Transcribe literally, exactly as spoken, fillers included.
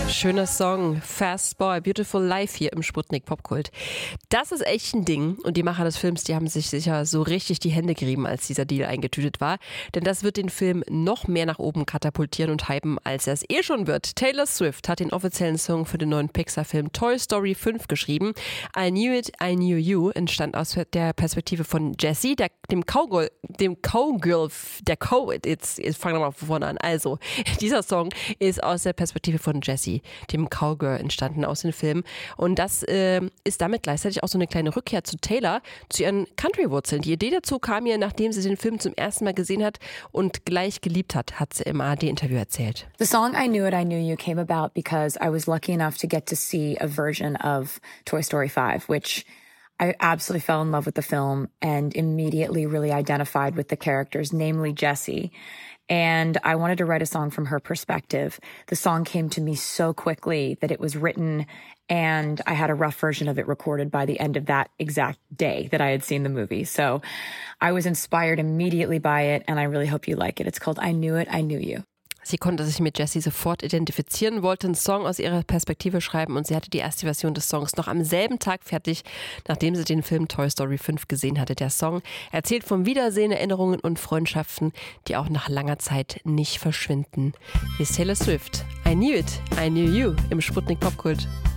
Schöner Song, Fast Boy, Beautiful Life hier im Sputnik Popkult. Das ist echt ein Ding und die Macher des Films, die haben sich sicher so richtig die Hände gerieben, als dieser Deal eingetütet war. Denn das wird den Film noch mehr nach oben katapultieren und hypen, als er es eh schon wird. Taylor Swift hat den offiziellen Song für den neuen Pixar-Film Toy Story fünf geschrieben. I Knew It, I Knew You entstand aus der Perspektive von Jessie, der, dem Cowgirl, dem Cowgirl, der Cow, jetzt, jetzt fangen wir mal von vorne an. Also, dieser Song ist aus der Perspektive von Jessie, dem Cowgirl, entstanden aus dem Film. Und das äh, ist damit gleichzeitig auch so eine kleine Rückkehr zu Taylor, zu ihren Country-Wurzeln. Die Idee dazu kam ihr, nachdem sie den Film zum ersten Mal gesehen hat und gleich geliebt hat, hat sie im A R D-Interview erzählt. The song I Knew It, I Knew You came about because I was lucky enough to get to see a version of Toy Story five, which I absolutely fell in love with the film and immediately really identified with the characters, namely Jessie. And I wanted to write a song from her perspective. The song came to me so quickly that it was written and I had a rough version of it recorded by the end of that exact day that I had seen the movie. So I was inspired immediately by it and I really hope you like it. It's called I Knew It, I Knew You. Sie konnte sich mit Jessie sofort identifizieren, wollte einen Song aus ihrer Perspektive schreiben und sie hatte die erste Version des Songs noch am selben Tag fertig, nachdem sie den Film Toy Story fünf gesehen hatte. Der Song erzählt vom Wiedersehen, Erinnerungen und Freundschaften, die auch nach langer Zeit nicht verschwinden. Hier ist Taylor Swift. I Knew It, I Knew You im Sputnik Popkult.